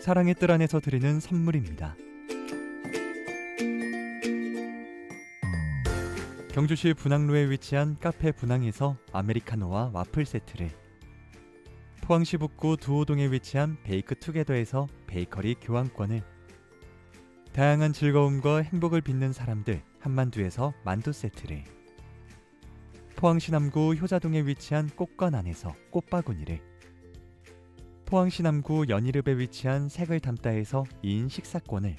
사랑의 뜰 안에서 드리는 선물입니다. 경주시 분항로에 위치한 카페 분항에서 아메리카노와 와플 세트를, 포항시 북구 두호동에 위치한 베이크 투게더에서 베이커리 교환권을, 다양한 즐거움과 행복을 빚는 사람들 한만두에서 만두 세트를, 포항시 남구 효자동에 위치한 꽃관안에서 꽃바구니를, 포항시 남구 연희읍에 위치한 색을 담다에서 2인 식사권을,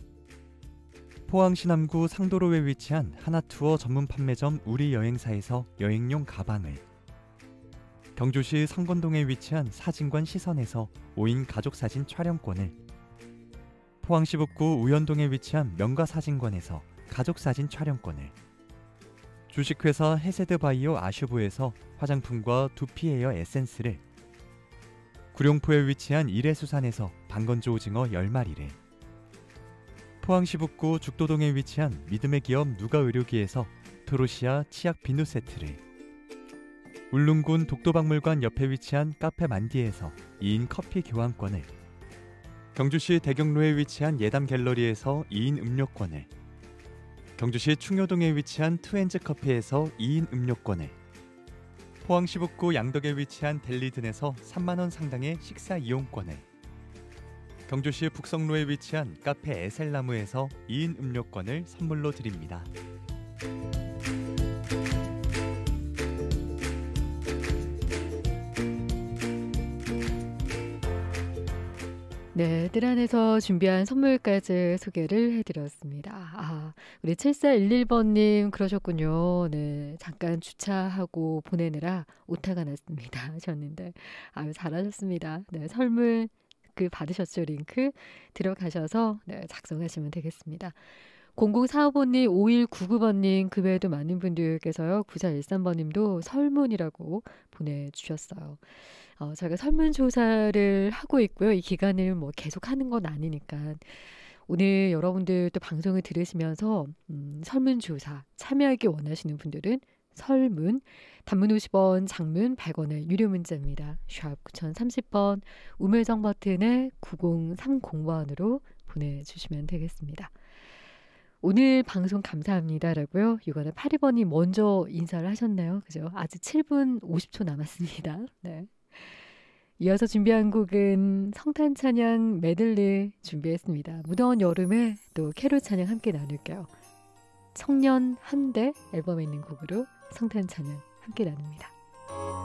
포항시 남구 상도로에 위치한 하나투어 전문 판매점 우리여행사에서 여행용 가방을, 경주시 성건동에 위치한 사진관 시선에서 5인 가족사진 촬영권을, 포항시 북구 우연동에 위치한 명가사진관에서 가족사진 촬영권을, 주식회사 해세드바이오 아슈브에서 화장품과 두피에어 에센스를, 구룡포에 위치한 이레수산에서 방건조 오징어 10마리를, 포항시 북구 죽도동에 위치한 믿음의 기업 누가의료기에서 트로시아 치약 비누 세트를, 울릉군 독도박물관 옆에 위치한 카페 만디에서 2인 커피 교환권을, 경주시 대경로에 위치한 예담 갤러리에서 2인 음료권을, 경주시 충효동에 위치한 투엔즈 커피에서 2인 음료권을, 포항시 북구 양덕에 위치한 델리든에서 3만원 상당의 식사 이용권을, 경주시 북성로에 위치한 카페 에셀나무에서 2인 음료권을 선물로 드립니다. 네, 뜰 안에서 준비한 선물까지 소개를 해드렸습니다. 우리 7411번님 그러셨군요. 네, 잠깐 주차하고 보내느라 오타가 났습니다 하셨는데, 잘하셨습니다. 네, 설문 받으셨죠? 링크 들어가셔서 작성하시면 되겠습니다. 0045번님, 5199번님, 그 외에도 많은 분들께서요. 9413번님도 설문이라고 보내주셨어요. 저희가 설문조사를 하고 있고요. 이 기간을 계속 하는 건 아니니까 오늘 여러분들 또 방송을 들으시면서 설문조사 참여하기 원하시는 분들은 설문, 단문 50원, 장문 100원의 유료 문자입니다. 샵 9030번, 우물정 버튼에 9030번으로 보내주시면 되겠습니다. 오늘 방송 감사합니다라고요. 이거는 82번이 먼저 인사를 하셨나요? 그죠? 아직 7분 50초 남았습니다. 네. 이어서 준비한 곡은 성탄 찬양 메들리 준비했습니다. 무더운 여름에 또 캐롤 찬양 함께 나눌게요. 청년 한대 앨범에 있는 곡으로 성탄 찬양 함께 나눕니다.